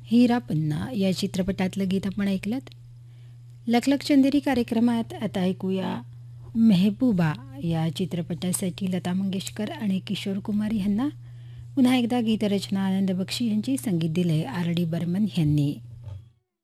हीरा पन्ना या चित्रपटातलं गीत आपण ऐकलंत. लखलख चंदेरी कार्यक्रमात आता ऐकूया मेहबूबा या चित्रपटासाठी लता मंगेशकर आणि किशोर कुमार यांना. पुन्हा एकदा गीतरचना आनंद बक्षी यांची, संगीत दिले आर डी बर्मन यांनी.